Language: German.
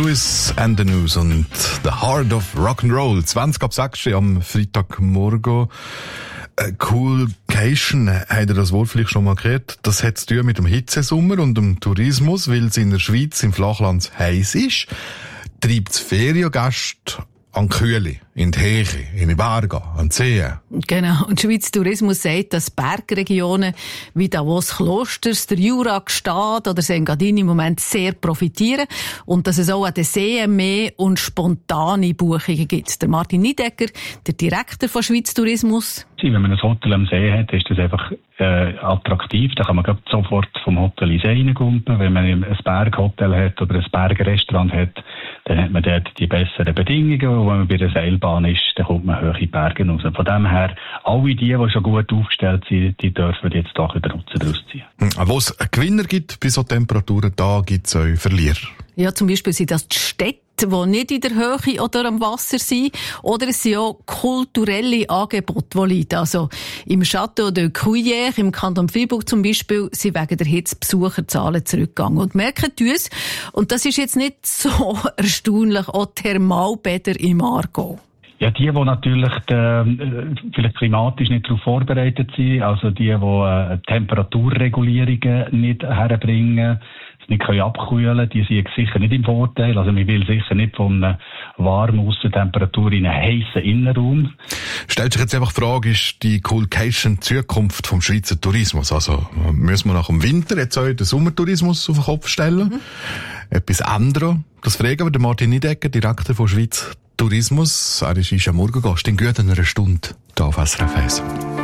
Lewis and the News und The Heart of Rock'n'Roll. 20:06 am Freitagmorgen. Coolcation, habt ihr das Wort vielleicht schon mal gehört? Das hat zu tun mit dem Hitzesommer und dem Tourismus, weil es in der Schweiz im Flachland heiß ist. Treibt es Feriengäste an die Kühle, in die Heche, in die Berge, an die Seen. Genau. Und Schweiz Tourismus sagt, dass Bergregionen wie Davos Klosters, der Jura, Gstaad oder St. Gadin im Moment sehr profitieren und dass es auch an den Seen mehr und spontane Buchungen gibt. Der Martin Niedecker, der Direktor von Schweiz Tourismus. Wenn man ein Hotel am See hat, ist das einfach attraktiv. Da kann man sofort vom Hotel ins See reingumpen. Wenn man ein Berghotel hat oder ein Bergrestaurant hat, dann hat man dort die besseren Bedingungen. Und wenn man bei der Seilbahn ist, dann kommt man hohe Berge raus. Von dem her, alle die schon gut aufgestellt sind, die dürfen jetzt auch den Nutzen daraus ziehen. Wo es einen Gewinner gibt bei so Temperaturen, da gibt es auch Verlierer. Ja, zum Beispiel sind das die Städte, die nicht in der Höhe oder am Wasser sind. Oder es sind auch kulturelle Angebote, die liegen. Also im Château de Cuillère, im Kanton Fribourg zum Beispiel, sind wegen der Hitze Besucherzahlen zurückgegangen. Und merken uns, und das ist jetzt nicht so erstaunlich, auch Thermalbäder im Aargau. Ja, die natürlich vielleicht klimatisch nicht darauf vorbereitet sind, also die Temperaturregulierungen nicht herbringen, nicht abkühlen können, die sind sicher nicht im Vorteil. Also man will sicher nicht von einer warmen Aussentemperatur in einen heissen Innenraum. Stellt sich jetzt einfach die Frage, ist die Coolcation die Zukunft vom Schweizer Tourismus? Also müssen wir nach dem Winter jetzt auch den Sommertourismus auf den Kopf stellen? Etwas ändern? Das fragen wir den Martin Niedecker, Direktor von Schweiz Tourismus. Er ist am Morgengast in gut einer Stunde hier auf SRF 1.